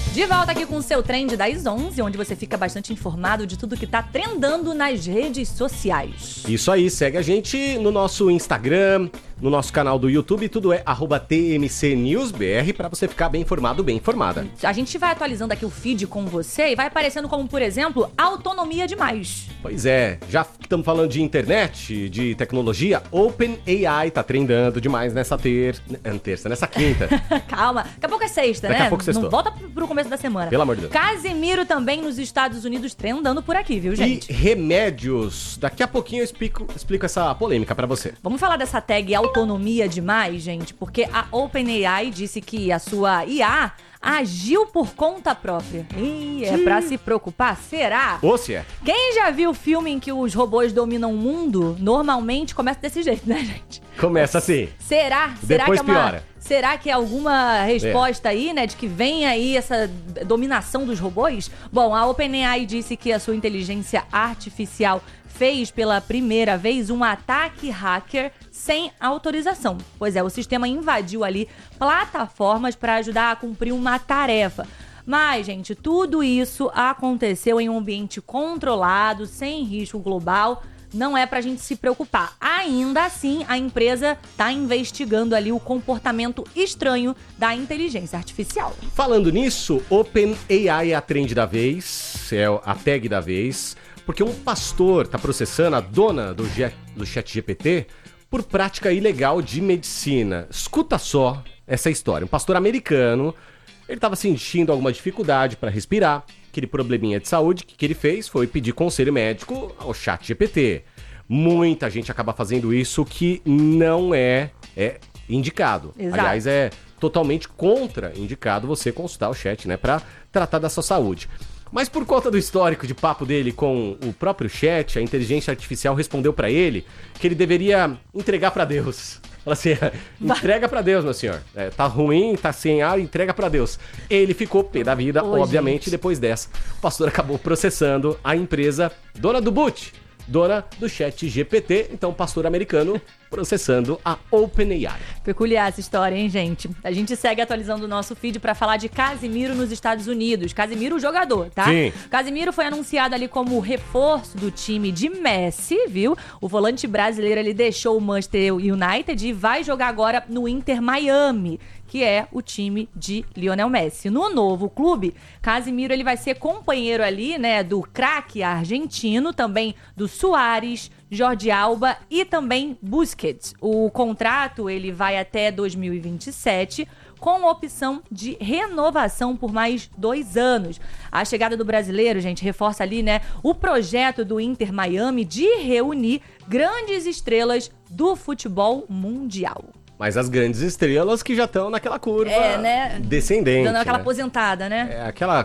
De volta aqui com o seu Trend das 11, onde você fica bastante informado de tudo que tá trendando nas redes sociais. Isso aí, segue a gente no nosso Instagram, no nosso canal do YouTube, tudo é @TMCNewsBR, pra você ficar bem informado, bem informada. A gente vai atualizando aqui o feed com você e vai aparecendo como, por exemplo, autonomia demais. Pois é, já que estamos falando de internet, de tecnologia, OpenAI tá trendando demais nessa quinta. Calma, daqui a pouco é sexta, Daqui né? a pouco sextou. Não volta pro começo da semana. Pelo amor de Deus. Casimiro também nos Estados Unidos trendando por aqui, viu, gente? E remédios. Daqui a pouquinho eu explico essa polêmica pra você. Vamos falar dessa tag autonomia demais, gente? Porque a OpenAI disse que a sua IA agiu por conta própria. E é pra se preocupar? Será? Ou se é? Quem já viu o filme em que os robôs dominam o mundo, normalmente começa desse jeito, né, gente? Começa assim. Será? Depois que é piora. Será que é alguma resposta aí, né, de que vem aí essa dominação dos robôs? Bom, a OpenAI disse que a sua inteligência artificial fez pela primeira vez um ataque hacker sem autorização. Pois é, o sistema invadiu ali plataformas para ajudar a cumprir uma tarefa. Mas, gente, tudo isso aconteceu em um ambiente controlado, sem risco global. Não é pra gente se preocupar. Ainda assim, a empresa tá investigando ali o comportamento estranho da inteligência artificial. Falando nisso, OpenAI é a trend da vez, é a tag da vez, porque um pastor tá processando a dona do ChatGPT por prática ilegal de medicina. Escuta só essa história. Um pastor americano, ele tava sentindo alguma dificuldade para respirar, aquele probleminha de saúde, que ele fez foi pedir conselho médico ao ChatGPT. Muita gente acaba fazendo isso que não é indicado. Exato. Aliás, é totalmente contraindicado você consultar o chat, né, para tratar da sua saúde. Mas por conta do histórico de papo dele com o próprio chat, a inteligência artificial respondeu para ele que ele deveria entregar para Deus. Fala assim, entrega pra Deus, meu senhor. Tá ruim, tá sem ar, entrega pra Deus. Ele ficou pé da vida, obviamente, gente. Depois dessa. O pastor acabou processando a empresa dona do boot, dona do ChatGPT. Então, o pastor americano processando a OpenAI. Peculiar essa história, hein, gente? A gente segue atualizando o nosso feed pra falar de Casimiro nos Estados Unidos. Casimiro, o jogador, tá? Sim. Casimiro foi anunciado ali como reforço do time de Messi, viu? O volante brasileiro, ele deixou o Manchester United e vai jogar agora no Inter Miami, que é o time de Lionel Messi. No novo clube, Casimiro, ele vai ser companheiro ali, né, do craque argentino, também do Suárez, Jordi Alba e também Busquets. O contrato, ele vai até 2027, com opção de renovação por mais 2 anos. A chegada do brasileiro, gente, reforça ali, né, o projeto do Inter Miami de reunir grandes estrelas do futebol mundial. Mas as grandes estrelas que já estão naquela curva né? descendente. Dando aquela né? aposentada, né? Aquela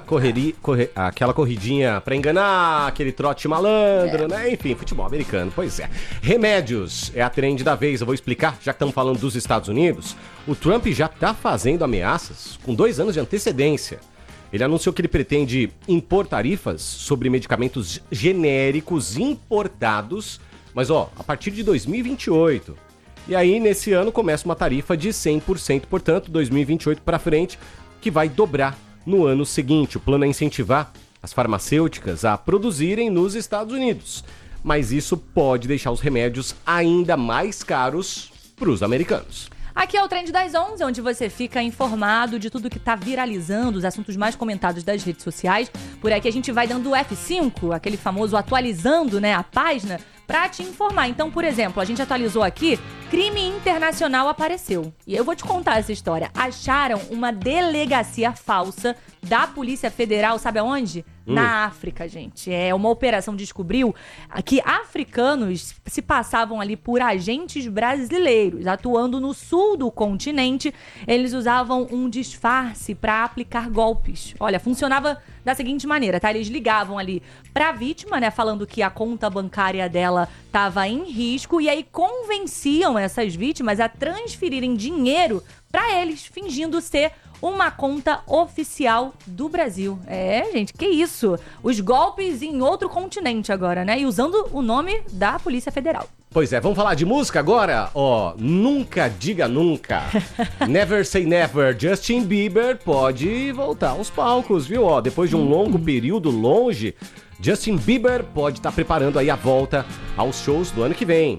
corridinha pra enganar, aquele trote malandro, né? Enfim, futebol americano, pois é. Remédios é a trend da vez, eu vou explicar, já que estamos falando dos Estados Unidos. O Trump já tá fazendo ameaças com 2 anos de antecedência. Ele anunciou que ele pretende impor tarifas sobre medicamentos genéricos importados, mas a partir de 2028. E aí, nesse ano, começa uma tarifa de 100%, portanto, 2028 para frente, que vai dobrar no ano seguinte. O plano é incentivar as farmacêuticas a produzirem nos Estados Unidos. Mas isso pode deixar os remédios ainda mais caros para os americanos. Aqui é o Trend das 11, onde você fica informado de tudo que tá viralizando, os assuntos mais comentados das redes sociais. Por aqui a gente vai dando o F5, aquele famoso atualizando, né, a página, pra te informar. Então, por exemplo, a gente atualizou aqui, crime internacional apareceu. E eu vou te contar essa história. Acharam uma delegacia falsa da Polícia Federal, sabe aonde? Na África, gente. Uma operação descobriu que africanos se passavam ali por agentes brasileiros, atuando no sul do continente. Eles usavam um disfarce para aplicar golpes. Olha, funcionava da seguinte maneira, tá? Eles ligavam ali pra vítima, né, falando que a conta bancária dela estava em risco, e aí convenciam essas vítimas a transferirem dinheiro pra eles, fingindo ser uma conta oficial do Brasil. Gente, que isso? Os golpes em outro continente agora, né? E usando o nome da Polícia Federal. Pois é, vamos falar de música agora? Ó, nunca diga nunca. Never say never. Justin Bieber pode voltar aos palcos, viu? Ó, depois de um longo período longe, Justin Bieber pode estar preparando aí a volta aos shows do ano que vem,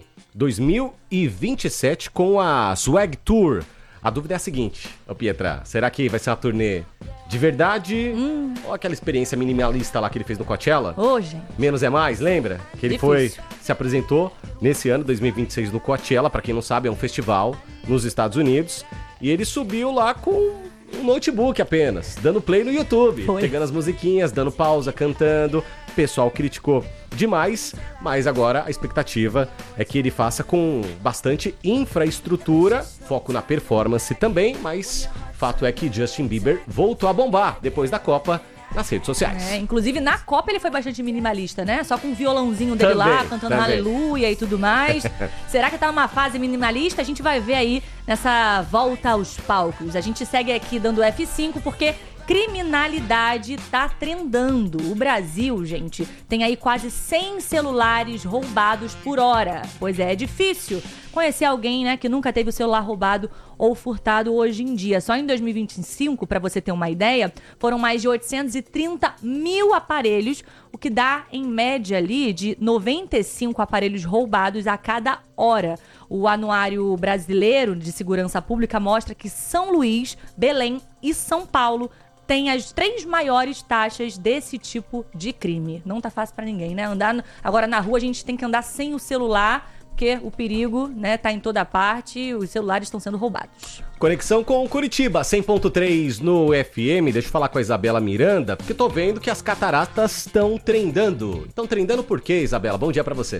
2027, com a Swag Tour. A dúvida é a seguinte, ô Pietra, será que vai ser uma turnê de verdade ou aquela experiência minimalista lá que ele fez no Coachella? Ô, gente. Menos é mais, lembra? Que ele se apresentou nesse ano, 2026, no Coachella, pra quem não sabe, é um festival nos Estados Unidos, e ele subiu lá com um notebook apenas, dando play no YouTube, pegando as musiquinhas, dando pausa, cantando. O pessoal criticou demais, mas agora a expectativa é que ele faça com bastante infraestrutura, foco na performance também, mas fato é que Justin Bieber voltou a bombar depois da Copa nas redes sociais. Inclusive na Copa ele foi bastante minimalista, né? Só com o violãozinho dele lá, cantando Aleluia e tudo mais. Será que tá numa fase minimalista? A gente vai ver aí nessa volta aos palcos. A gente segue aqui dando F5 porque criminalidade tá trendando. O Brasil, gente, tem aí quase 100 celulares roubados por hora. Pois é difícil conhecer alguém, né, que nunca teve o celular roubado ou furtado hoje em dia. Só em 2025, para você ter uma ideia, foram mais de 830 mil aparelhos, o que dá, em média, ali, de 95 aparelhos roubados a cada hora. O Anuário Brasileiro de Segurança Pública mostra que São Luís, Belém e São Paulo tem as 3 maiores taxas desse tipo de crime. Não tá fácil pra ninguém, né? Agora na rua a gente tem que andar sem o celular, porque o perigo, né, tá em toda parte, os celulares estão sendo roubados. Conexão com Curitiba, 100.3 no FM. Deixa eu falar com a Isabela Miranda, porque tô vendo que as cataratas estão trendando. Estão trendando por quê, Isabela? Bom dia pra você.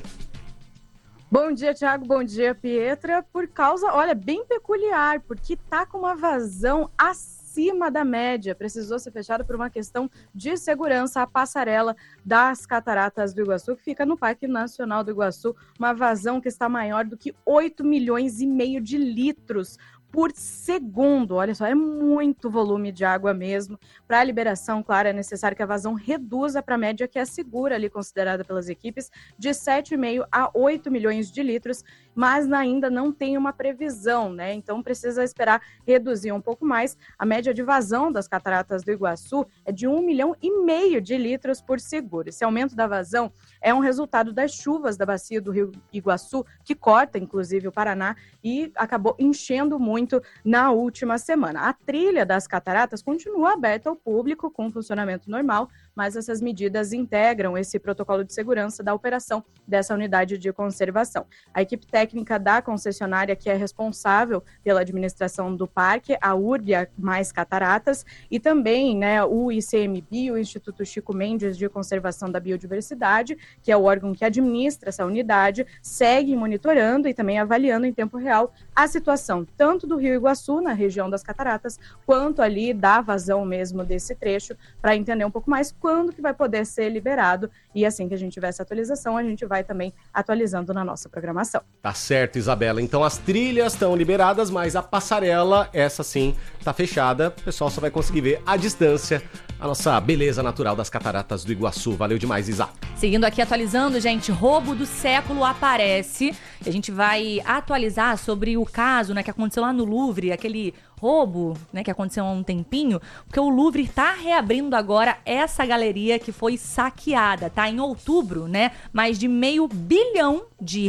Bom dia, Thiago. Bom dia, Pietra. Por causa, olha, bem peculiar, porque tá com uma vazão acima da média. Precisou ser fechada por uma questão de segurança a passarela das Cataratas do Iguaçu, que fica no Parque Nacional do Iguaçu. Uma vazão que está maior do que 8,5 milhões de litros por segundo. Olha só, é muito volume de água mesmo. Para a liberação, claro, é necessário que a vazão reduza para a média que é segura ali, considerada pelas equipes, de 7,5 a 8 milhões de litros, mas ainda não tem uma previsão, né? Então precisa esperar reduzir um pouco mais. A média de vazão das Cataratas do Iguaçu é de 1,5 milhão de litros por segundo. Esse aumento da vazão é um resultado das chuvas da bacia do Rio Iguaçu, que corta, inclusive, o Paraná, e acabou enchendo muito na última semana. A trilha das cataratas continua aberta ao público com funcionamento normal, mas essas medidas integram esse protocolo de segurança da operação dessa unidade de conservação. A equipe técnica da concessionária, que é responsável pela administração do parque, a Urbia mais Cataratas, e também, né, o ICMBio, o Instituto Chico Mendes de Conservação da Biodiversidade, que é o órgão que administra essa unidade, segue monitorando e também avaliando em tempo real a situação tanto do Rio Iguaçu, na região das Cataratas, quanto ali da vazão mesmo desse trecho, para entender um pouco mais quando que vai poder ser liberado. E assim que a gente tiver essa atualização, a gente vai também atualizando na nossa programação. Tá certo, Isabela. Então as trilhas estão liberadas, mas a passarela, essa sim, tá fechada. O pessoal só vai conseguir ver à distância a nossa beleza natural das Cataratas do Iguaçu. Valeu demais, Isa. Seguindo aqui, atualizando, gente, roubo do século aparece. A gente vai atualizar sobre o caso, né, que aconteceu lá no Louvre, aquele roubo, né, que aconteceu há um tempinho, porque o Louvre está reabrindo agora essa galeria que foi saqueada, tá? Em outubro, né, mais de R$500 bilhão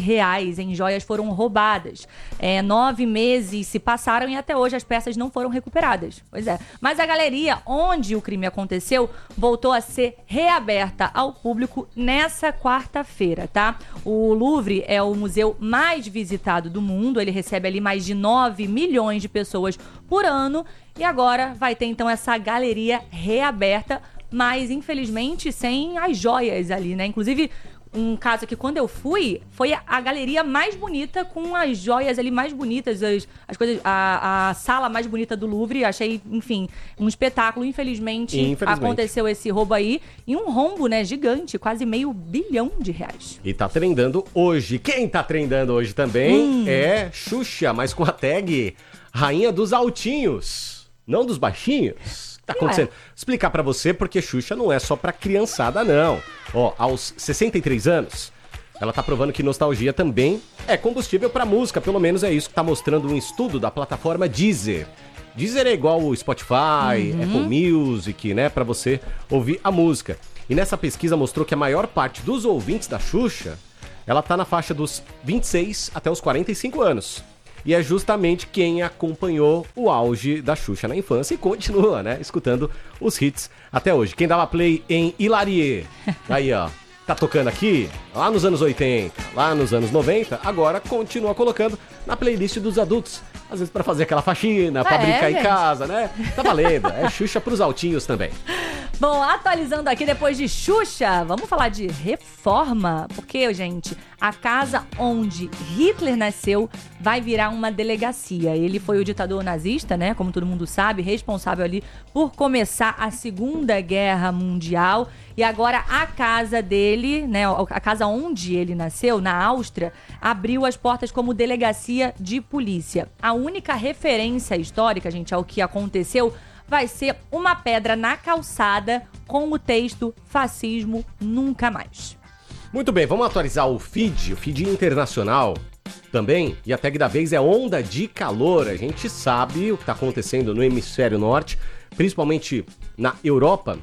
em joias foram roubadas. 9 meses se passaram e até hoje as peças não foram recuperadas. Pois é. Mas a galeria onde o crime aconteceu voltou a ser reaberta ao público nessa quarta-feira, tá? O Louvre é o museu mais visitado do mundo, ele recebe ali mais de 9 milhões de pessoas por ano e agora vai ter então essa galeria reaberta, mas infelizmente sem as joias ali, né? Inclusive, um caso aqui, quando eu fui, foi a galeria mais bonita, com as joias ali mais bonitas, as coisas, a sala mais bonita do Louvre. Achei, enfim, um espetáculo. Infelizmente, aconteceu esse roubo aí. E um rombo, né, gigante, quase R$500 bilhão. E tá trendando hoje. Quem tá trendando hoje também é Xuxa, mas com a tag Rainha dos Altinhos, não dos baixinhos. Tá acontecendo? Explicar pra você, porque Xuxa não é só pra criançada, não. Ó, aos 63 anos, ela tá provando que nostalgia também é combustível pra música, pelo menos é isso que tá mostrando um estudo da plataforma Deezer. Deezer é igual o Spotify, Apple Music, né, pra você ouvir a música. E nessa pesquisa mostrou que a maior parte dos ouvintes da Xuxa, ela tá na faixa dos 26 até os 45 anos. E é justamente quem acompanhou o auge da Xuxa na infância e continua, né, escutando os hits até hoje. Quem dava play em Hilarie, aí ó, tá tocando aqui, lá nos anos 80, lá nos anos 90, agora continua colocando na playlist dos adultos. Às vezes pra fazer aquela faxina, pra brincar em casa, né? Tá valendo, é Xuxa pros altinhos também. Bom, atualizando aqui depois de Xuxa, vamos falar de reforma, porque, gente, a casa onde Hitler nasceu vai virar uma delegacia. Ele foi o ditador nazista, né, como todo mundo sabe, responsável ali por começar a Segunda Guerra Mundial. E agora a casa dele, né, a casa onde ele nasceu, na Áustria, abriu as portas como delegacia de polícia. A única referência histórica, gente, ao que aconteceu vai ser uma pedra na calçada com o texto "Fascismo nunca mais". Muito bem, vamos atualizar o feed internacional também. E a tag da vez é onda de calor. A gente sabe o que está acontecendo no hemisfério norte, principalmente na Europa.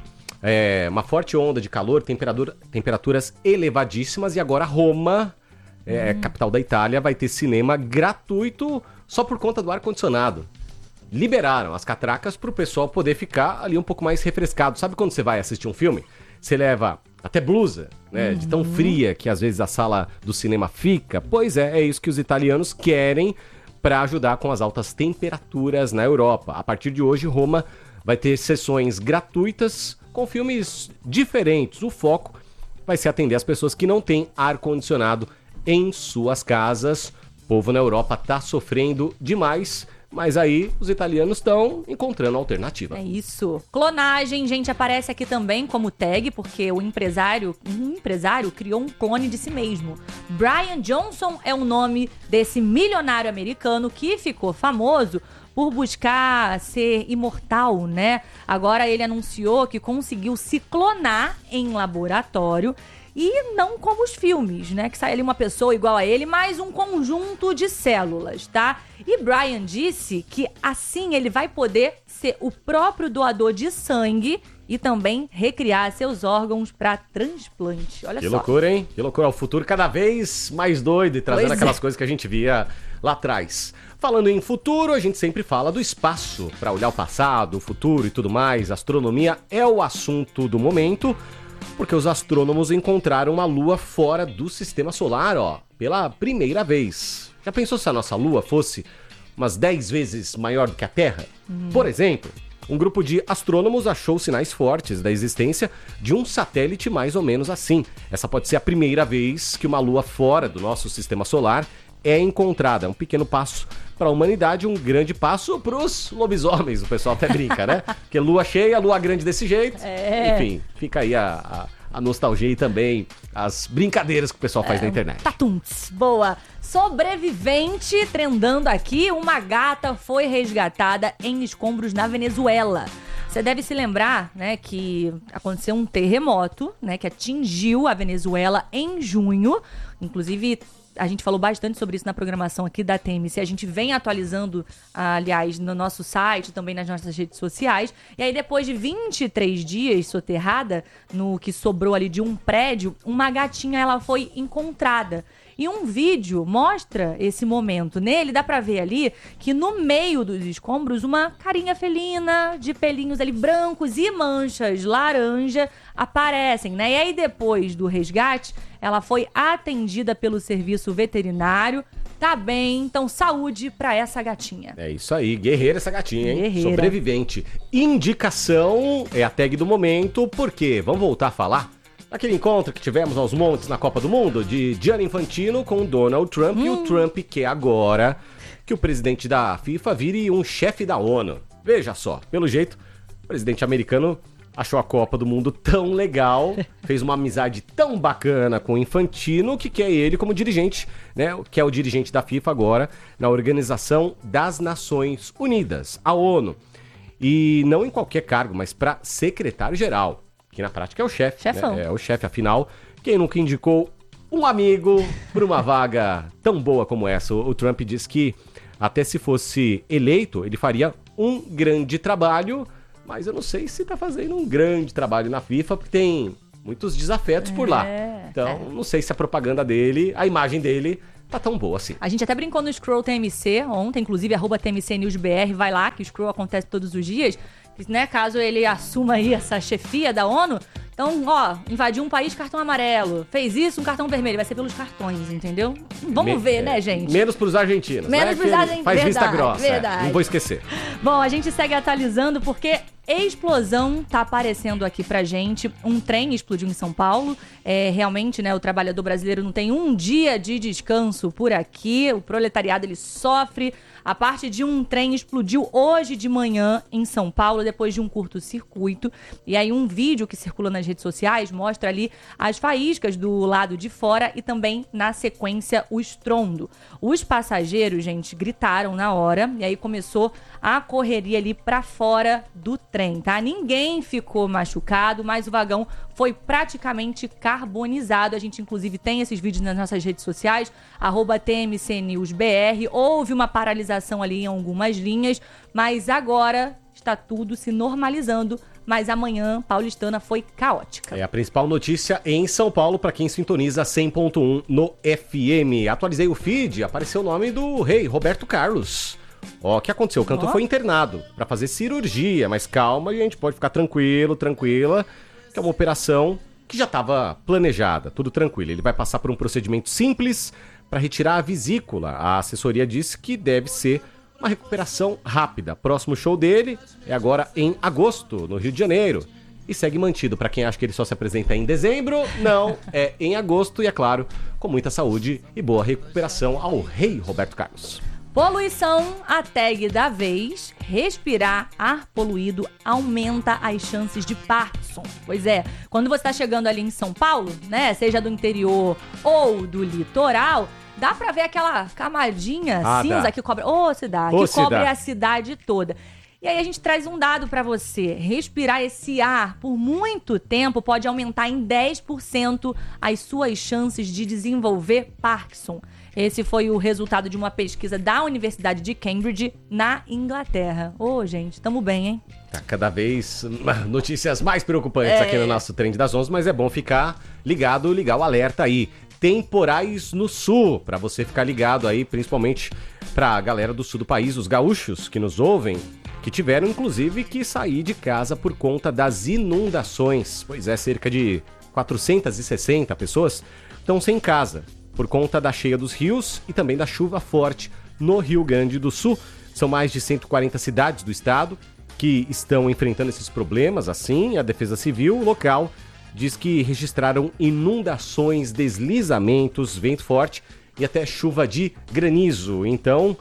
Uma forte onda de calor, temperaturas elevadíssimas. E agora Roma, capital da Itália, vai ter cinema gratuito só por conta do ar-condicionado. Liberaram as catracas para o pessoal poder ficar ali um pouco mais refrescado. Sabe quando você vai assistir um filme? Você leva até blusa, né? De tão fria que às vezes a sala do cinema fica. Pois é isso que os italianos querem para ajudar com as altas temperaturas na Europa. A partir de hoje, Roma vai ter sessões gratuitas com filmes diferentes. O foco vai ser atender as pessoas que não têm ar-condicionado em suas casas. O povo na Europa tá sofrendo demais. Mas aí os italianos estão encontrando alternativa. É isso. Clonagem, gente, aparece aqui também como tag, porque um empresário criou um clone de si mesmo. Brian Johnson é o nome desse milionário americano que ficou famoso por buscar ser imortal, né? Agora ele anunciou que conseguiu se clonar em laboratório. E não como os filmes, né? Que sai ali uma pessoa igual a ele, mas um conjunto de células, tá? E Brian disse que assim ele vai poder ser o próprio doador de sangue e também recriar seus órgãos para transplante. Olha só. Que loucura, hein? Que loucura. O futuro cada vez mais doido e trazendo aquelas coisas que a gente via lá atrás. Falando em futuro, a gente sempre fala do espaço. Para olhar o passado, o futuro e tudo mais, astronomia é o assunto do momento. Porque os astrônomos encontraram uma lua fora do sistema solar, ó, pela primeira vez. Já pensou se a nossa lua fosse umas 10 vezes maior do que a Terra? Por exemplo, um grupo de astrônomos achou sinais fortes da existência de um satélite mais ou menos assim. Essa pode ser a primeira vez que uma lua fora do nosso sistema solar é encontrada. É um pequeno passo para a humanidade, um grande passo para os lobisomens. O pessoal até brinca, né? Porque lua cheia, lua grande desse jeito. Enfim, fica aí a nostalgia e também as brincadeiras que o pessoal faz na internet. Tatunts, boa. Sobrevivente, trendando aqui, uma gata foi resgatada em escombros na Venezuela. Você deve se lembrar, né, que aconteceu um terremoto, né, que atingiu a Venezuela em junho. Inclusive, a gente falou bastante sobre isso na programação aqui da TMC. A gente vem atualizando, aliás, no nosso site, também nas nossas redes sociais. E aí, depois de 23 dias soterrada, no que sobrou ali de um prédio, uma gatinha ela foi encontrada. E um vídeo mostra esse momento. Nele dá pra ver ali que no meio dos escombros uma carinha felina de pelinhos ali brancos e manchas laranja aparecem, né? E aí depois do resgate, ela foi atendida pelo serviço veterinário. Tá bem, então saúde pra essa gatinha. É isso aí, guerreira essa gatinha, hein? Guerreira. Sobrevivente. Indicação é a tag do momento, porque vamos voltar a falar daquele encontro que tivemos aos montes na Copa do Mundo de Gianni Infantino com Donald Trump. E o Trump quer agora que o presidente da FIFA vire um chefe da ONU. Veja só, pelo jeito, o presidente americano achou a Copa do Mundo tão legal, fez uma amizade tão bacana com o Infantino, que quer ele como dirigente, né? Que é o dirigente da FIFA agora na Organização das Nações Unidas, a ONU. E não em qualquer cargo, mas para secretário-geral, que na prática é o chefe. Chefão. Né? É o chefe, afinal. Quem nunca indicou um amigo por uma vaga tão boa como essa. O Trump disse que até se fosse eleito, ele faria um grande trabalho, mas eu não sei se tá fazendo um grande trabalho na FIFA, porque tem muitos desafetos por lá. Então, não sei se a propaganda dele, a imagem dele tá tão boa assim. A gente até brincou no Scroll TMC ontem, inclusive @TMCNewsBR, vai lá, que o Scroll acontece todos os dias, né, caso ele assuma aí essa chefia da ONU. Então, invadiu um país, cartão amarelo. Fez isso, um cartão vermelho. Vai ser pelos cartões, entendeu? Vamos ver, né, gente? Menos pros argentinos, menos pros argentinos. Faz vista grossa. Verdade. Não vou esquecer. Bom, a gente segue atualizando porque explosão tá aparecendo aqui pra gente. Um trem explodiu em São Paulo. Realmente, né, o trabalhador brasileiro não tem um dia de descanso por aqui. O proletariado, ele sofre. A parte de um trem explodiu hoje de manhã em São Paulo, depois de um curto-circuito. E aí um vídeo que circula nas redes sociais mostra ali as faíscas do lado de fora e também, na sequência, o estrondo. Os passageiros, gente, gritaram na hora e aí começou a correria ali pra fora do trem, tá? Ninguém ficou machucado, mas o vagão foi praticamente carbonizado. A gente, inclusive, tem esses vídeos nas nossas redes sociais, @TMCNewsBR. Houve uma paralisação ali em algumas linhas, mas agora está tudo se normalizando. Mas amanhã, paulistana foi caótica. É a principal notícia em São Paulo, para quem sintoniza 100.1 no FM. Atualizei o feed, apareceu o nome do rei, Roberto Carlos. O que aconteceu? O cantor foi internado para fazer cirurgia, mas calma, a gente pode ficar tranquila, que é uma operação que já estava planejada, tudo tranquilo. Ele vai passar por um procedimento simples para retirar a vesícula. A assessoria disse que deve ser uma recuperação rápida. Próximo show dele é agora em agosto, no Rio de Janeiro. E segue mantido. Para quem acha que ele só se apresenta em dezembro, não, é em agosto e, é claro, com muita saúde e boa recuperação ao rei Roberto Carlos. Poluição, a tag da vez. Respirar ar poluído aumenta as chances de Parkinson. Pois é, quando você está chegando ali em São Paulo, né, seja do interior ou do litoral, dá pra ver aquela camadinha cinza que cobre... cobre a cidade toda. E aí a gente traz um dado pra você. Respirar esse ar por muito tempo pode aumentar em 10% as suas chances de desenvolver Parkinson. Esse foi o resultado de uma pesquisa da Universidade de Cambridge, na Inglaterra. Gente, tamo bem, hein? Tá cada vez notícias mais preocupantes aqui no nosso Trend das 11, mas é bom ficar ligado, ligar o alerta aí. Temporais no sul, pra você ficar ligado aí, principalmente pra galera do sul do país, os gaúchos que nos ouvem, que tiveram inclusive que sair de casa por conta das inundações. Pois é, cerca de 460 pessoas estão sem casa por conta da cheia dos rios e também da chuva forte no Rio Grande do Sul. São mais de 140 cidades do estado que estão enfrentando esses problemas. Assim, a Defesa Civil local diz que registraram inundações, deslizamentos, vento forte e até chuva de granizo. Então,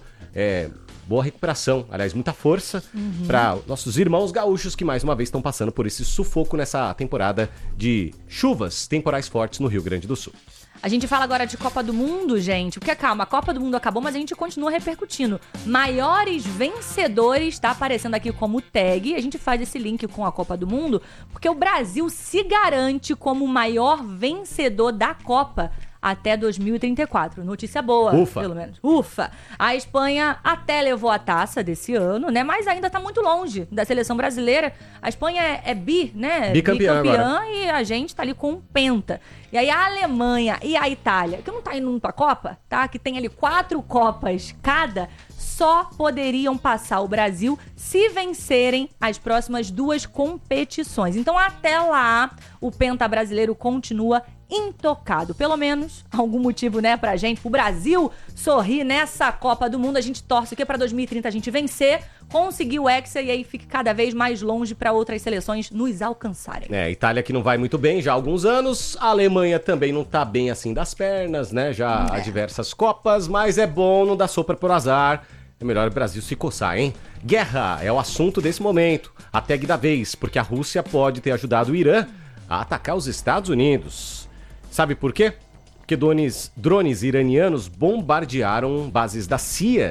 boa recuperação, aliás, muita força para nossos irmãos gaúchos que mais uma vez estão passando por esse sufoco nessa temporada de chuvas temporais fortes no Rio Grande do Sul. A gente fala agora de Copa do Mundo, gente, porque calma, a Copa do Mundo acabou, mas a gente continua repercutindo. Maiores vencedores, tá aparecendo aqui como tag, a gente faz esse link com a Copa do Mundo, porque o Brasil se garante como o maior vencedor da Copa até 2034. Notícia boa, pelo menos. Ufa! A Espanha até levou a taça desse ano, né? Mas ainda tá muito longe da seleção brasileira. A Espanha é bicampeã e a gente tá ali com um penta. E aí a Alemanha e a Itália, que não tá indo pra Copa, tá? Que tem ali 4 Copas cada, só poderiam passar o Brasil se vencerem as próximas 2 competições. Então até lá, o penta brasileiro continua intocado. Pelo menos algum motivo, né, pra gente, pro Brasil sorrir nessa Copa do Mundo. A gente torce que pra 2030 a gente vencer, conseguir o Hexa e aí fique cada vez mais longe pra outras seleções nos alcançarem. Itália que não vai muito bem já há alguns anos, a Alemanha também não tá bem assim das pernas, né, já há diversas Copas, mas é bom não dar sopa por azar. É melhor o Brasil se coçar, hein? Guerra é o assunto desse momento, a tag da vez, porque a Rússia pode ter ajudado o Irã a atacar os Estados Unidos. Sabe por quê? Porque drones iranianos bombardearam bases da CIA.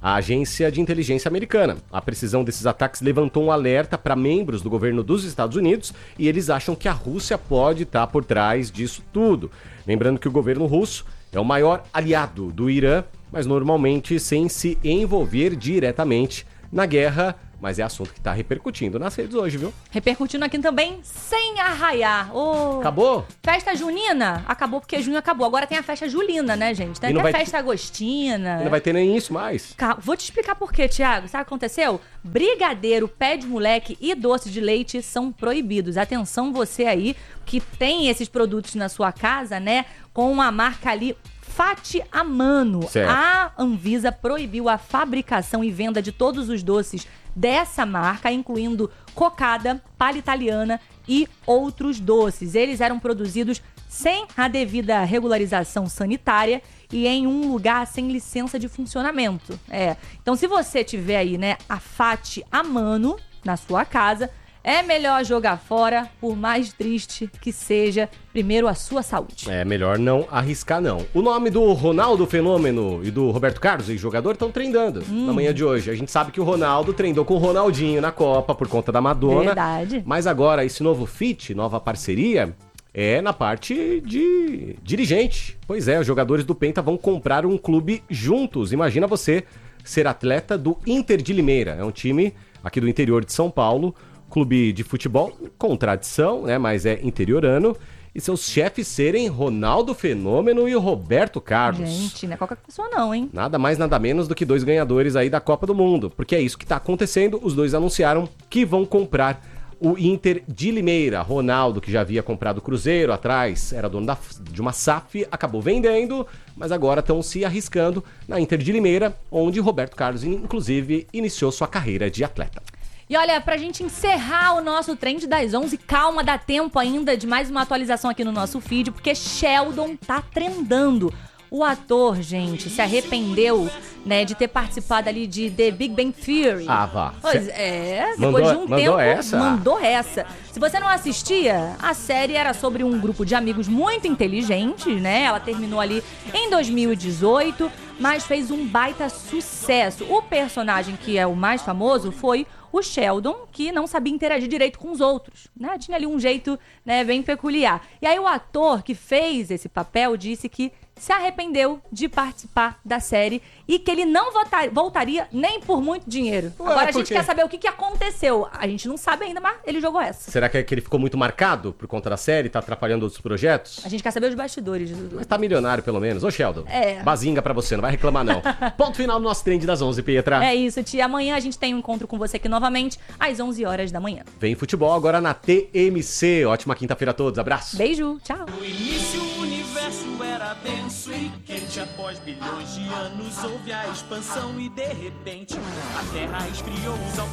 a agência de inteligência americana. A precisão desses ataques levantou um alerta para membros do governo dos Estados Unidos e eles acham que a Rússia pode estar por trás disso tudo. Lembrando que o governo russo é o maior aliado do Irã, mas normalmente sem se envolver diretamente na guerra. Mas é assunto que está repercutindo nas redes hoje, viu? Repercutindo aqui também sem arraiar. Oh, acabou? Festa junina? Acabou porque junho acabou. Agora tem a festa julina, né, gente? Tem até a festa agostina. Não vai ter nem isso mais. Vou te explicar por quê, Thiago. Sabe o que aconteceu? Brigadeiro, pé de moleque e doce de leite são proibidos. Atenção você aí que tem esses produtos na sua casa, né? Com uma marca ali Fatti Amano. Certo. A Anvisa proibiu a fabricação e venda de todos os doces dessa marca, incluindo cocada, palha italiana e outros doces. Eles eram produzidos sem a devida regularização sanitária e em um lugar sem licença de funcionamento. Então, se você tiver aí, né, a Fatti Amano na sua casa, é melhor jogar fora, por mais triste que seja, primeiro a sua saúde. É melhor não arriscar, não. O nome do Ronaldo Fenômeno e do Roberto Carlos, ex-jogador, estão treinando na manhã de hoje. A gente sabe que o Ronaldo treinou com o Ronaldinho na Copa por conta da Madonna. Verdade. Mas agora, esse novo feat, nova parceria, é na parte de dirigente. Pois é, os jogadores do Penta vão comprar um clube juntos. Imagina você ser atleta do Inter de Limeira. É um time aqui do interior de São Paulo, clube de futebol com tradição, né, mas é interiorano, e seus chefes serem Ronaldo Fenômeno e o Roberto Carlos. Gente, não é qualquer pessoa não, hein? Nada mais, nada menos do que dois ganhadores aí da Copa do Mundo, porque é isso que tá acontecendo. Os dois anunciaram que vão comprar o Inter de Limeira. Ronaldo, que já havia comprado o Cruzeiro atrás, era dono de uma SAF, acabou vendendo, mas agora estão se arriscando na Inter de Limeira, onde Roberto Carlos, inclusive, iniciou sua carreira de atleta. E olha, pra gente encerrar o nosso Trend das 11, calma, dá tempo ainda de mais uma atualização aqui no nosso feed, porque Sheldon tá trendando. O ator, gente, se arrependeu, né, de ter participado ali de The Big Bang Theory. Ah, vá. Pois depois de um tempo, mandou essa. Se você não assistia, a série era sobre um grupo de amigos muito inteligentes, né? Ela terminou ali em 2018, mas fez um baita sucesso. O personagem que é o mais famoso foi o Sheldon, que não sabia interagir direito com os outros, né? Tinha ali um jeito, né, bem peculiar. E aí o ator que fez esse papel disse que se arrependeu de participar da série e que ele não voltaria nem por muito dinheiro. Ué, agora a gente quer saber o que aconteceu. A gente não sabe ainda, mas ele jogou essa. Será que ele ficou muito marcado por conta da série, tá atrapalhando outros projetos? A gente quer saber os bastidores. Mas tá milionário pelo menos. Ô, Sheldon, É. bazinga pra você, não vai reclamar não. Ponto final do nosso Trend das 11, Pietra. É isso, tia. Amanhã a gente tem um encontro com você aqui novamente, às 11 horas da manhã. Vem futebol agora na TMC. Ótima quinta-feira a todos. Abraço. Beijo, tchau. No início o universo era denso e quente. Após bilhões de anos houve a expansão e de repente a Terra esfriou, os